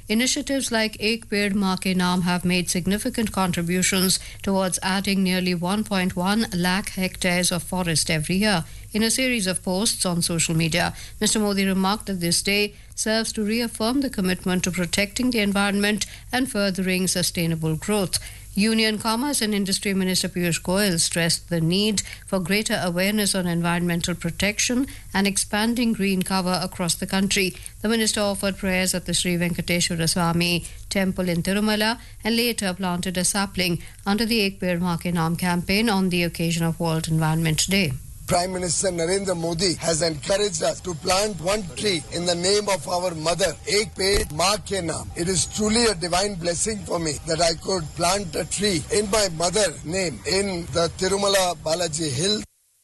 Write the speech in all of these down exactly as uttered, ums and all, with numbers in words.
Initiatives like Ek Ped Maa Ke Naam have made significant contributions towards adding nearly one point one lakh hectares of forest every year. In a series of posts on social media, Mister Modi remarked that this day serves to reaffirm the commitment to protecting the environment and furthering sustainable growth. Union Commerce and Industry Minister Piyush Goyal stressed the need for greater awareness on environmental protection and expanding green cover across the country. The minister offered prayers at the Sri Venkateshwara Swami temple in Tirumala and later planted a sapling under the Ek Ped Maa Ke Naam campaign on the occasion of World Environment Day. Prime Minister Narendra Modi has encouraged us to plant one tree in the name of our mother, Ek Ped Maa Ke Naam. It is truly a divine blessing for me that I could plant a tree in my mother's name in the Tirumala Balaji Hill.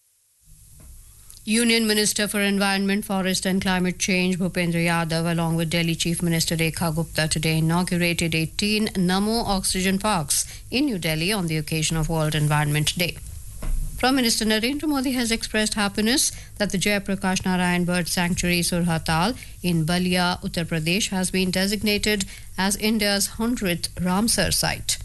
Union Minister for Environment, Forest and Climate Change Bhupendra Yadav along with Delhi Chief Minister Rekha Gupta today inaugurated eighteen Namo Oxygen Parks in New Delhi on the occasion of World Environment Day. Prime Minister Narendra Modi has expressed happiness that the Jayaprakash Narayan Bird Sanctuary Surhatal in Balia, Uttar Pradesh has been designated as India's hundredth Ramsar site.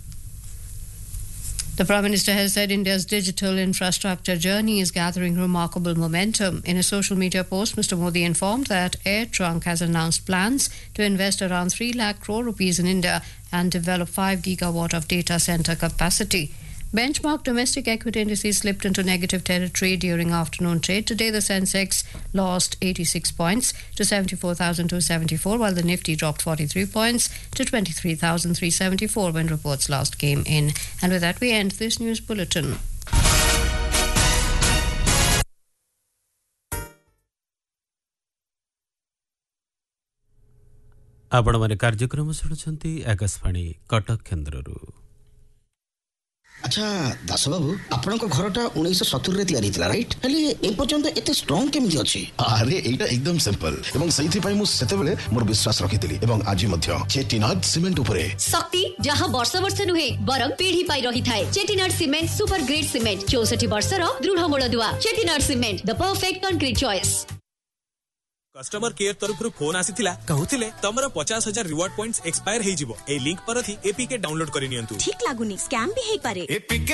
The Prime Minister has said India's digital infrastructure journey is gathering remarkable momentum. In a social media post, Mister Modi informed that Air Trunk has announced plans to invest around three lakh crore rupees in India and develop five gigawatt of data center capacity. Benchmark domestic equity indices slipped into negative territory during afternoon trade. Today, the Sensex lost eighty-six points to seventy-four thousand two hundred seventy-four, while the Nifty dropped forty-three points to twenty-three thousand three hundred seventy-four when reports last came in. And with that, we end this news bulletin. ଆପଣମାନେ କାର୍ଯ୍ୟକ୍ରମ ଶୁଣୁଛନ୍ତି ଆକାଶବାଣୀ କଟକ କେନ୍ଦ୍ରରୁ। अच्छा दास बाबू आपन को घरटा उन्नीस सत्तर रे तयारी थिला राइट हेले ए पर्यंत एते स्ट्रांग केमिति अछि अरे एटा एकदम सिंपल एवं सहीथि पई मु सेते बेले मोर विश्वास रखितिली एवं आज मध्य चेटिनाड सीमेंट उपरे शक्ति जहां वर्ष वर्ष नुहे बरम पीढ़ी पाई रही थाए Chettinad cement super grade cement चौसठ वर्ष रो दृढ़ मूल दुआ Chettinad cement the perfect concrete choice. Customer care तरफ फोन आसीथिला कहउथिले तमरो पचास हजार रिवार्ड पॉइंट्स एक्सपायर हे जिवो ए लिंक पर थी एपीके डाउनलोड करि नियंतु। ठीक लागुनी स्कैम भी हे पारे। एपीके